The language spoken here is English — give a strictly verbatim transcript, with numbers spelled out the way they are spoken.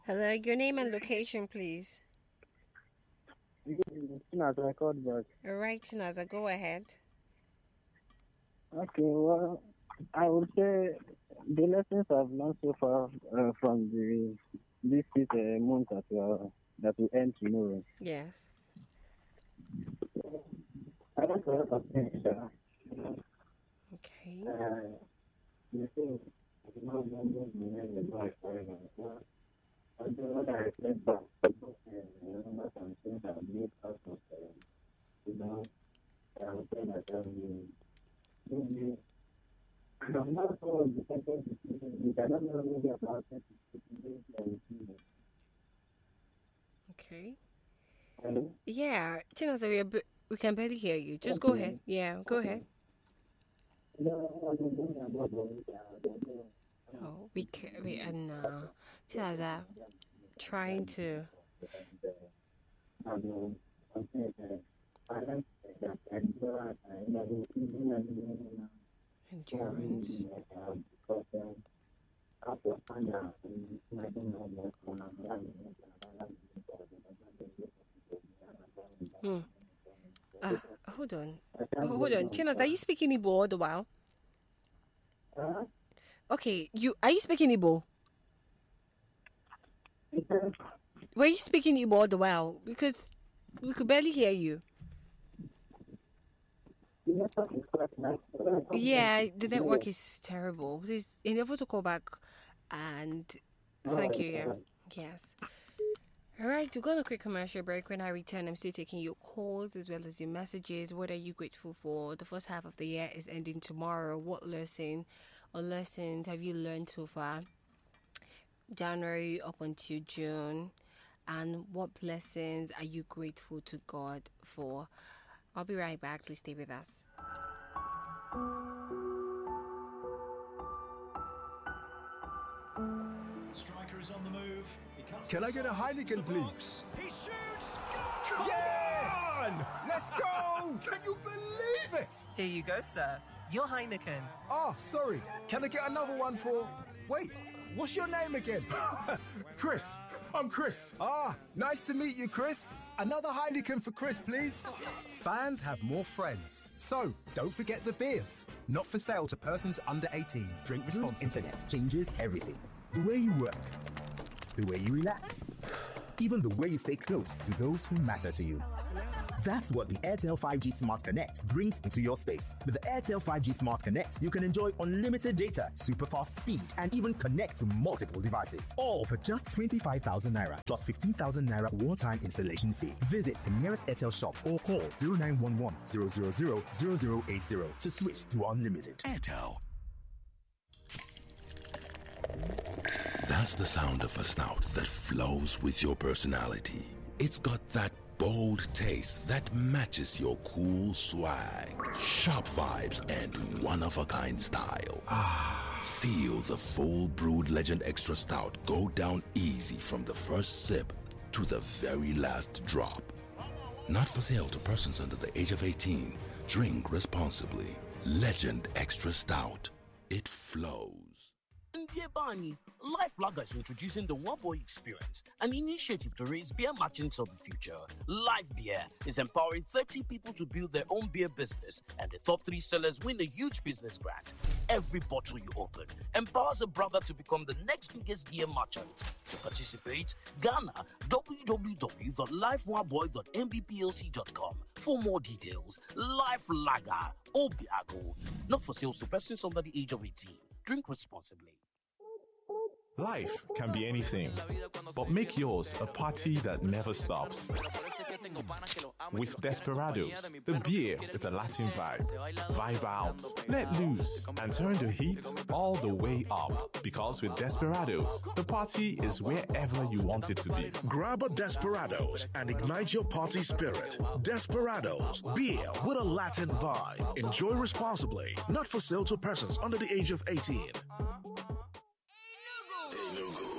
Hello, your name and location, please. As I called back. All right, Chinaza, go ahead. Okay, well, I would say the lessons I've learned so far uh, from the this is a month that uh, that will end tomorrow. Yes. I don't know a lot of things. Uh, Okay. uh, you see, you know, when you know the life forever. Well, I don't know what I reflect back. uh, You know, some things I did out of, uh, you know, I would say that um, you, I'm not so dependent. You cannot know really about it. Okay. Hello? Yeah, Chinaza, we, are b- we can barely hear you. Just go Okay. ahead. Yeah, go Okay. ahead. No, I don't know about what I don't know. Oh, we can, we and uh, Chinaza, trying to I know, I'm saying that I like that endurance. I know, even as you know, endurance. because um, after finding out, I don't know what's going on. Hmm. Ah, hold on. Oh, hold on, Chinaza, are you speaking Igbo all the while? Huh? Okay, you are you speaking Igbo? Were you speaking Igbo all the while? Because we could barely hear you. Yeah, the network is terrible. Please endeavor to call back, and thank you. Yeah, yes. All right, we're going to quick commercial break. When I return, I'm still taking your calls as well as your messages. What are you grateful for? The first half of the year is ending tomorrow. What lesson or lessons have you learned so far? January up until June. And what blessings are you grateful to God for? I'll be right back. Please stay with us. Striker is on the move. He cuts Can I get a Heineken, please? He shoots. Yes! Let's go! Can you believe it? Here you go, sir. Your Heineken. Oh, sorry. Can I get another one for... Wait, what's your name again? Chris. I'm Chris. Ah, nice to meet you, Chris. Another Heineken for Chris, please. Fans have more friends. So, don't forget the beers. Not for sale to persons under eighteen. Drink responsibly. Internet changes everything. The way you work, the way you relax, even the way you stay close to those who matter to you. That's what the Airtel five G Smart Connect brings into your space. With the Airtel five G Smart Connect, you can enjoy unlimited data, super fast speed, and even connect to multiple devices. All for just twenty-five thousand naira plus fifteen thousand naira one-time installation fee. Visit the nearest Airtel shop or call zero nine one one, zero zero zero, zero zero eight zero to switch to unlimited. Airtel. That's the sound of a stout that flows with your personality. It's got that bold taste that matches your cool swag, sharp vibes, and one-of-a-kind style. Ah, feel the full brewed Legend Extra Stout go down easy from the first sip to the very last drop. Not for sale to persons under the age of eighteen. Drink responsibly. Legend Extra Stout. It flows. Dear Barney, Life Lager is introducing the One Boy Experience, an initiative to raise beer merchants of the future. Live Beer is empowering thirty people to build their own beer business, and the top three sellers win a huge business grant. Every bottle you open empowers a brother to become the next biggest beer merchant. To participate, Ghana, w w w dot life one boy dot m b p l c dot com. For more details, Life Lager, Obiago, not for sales to persons under the age of eighteen. Drink responsibly. Life can be anything, but make yours a party that never stops. With Desperados, the beer with a Latin vibe. Vibe out, let loose, and turn the heat all the way up. Because with Desperados, the party is wherever you want it to be. Grab a Desperados and ignite your party spirit. Desperados, beer with a Latin vibe. Enjoy responsibly. Not for sale to persons under the age of eighteen.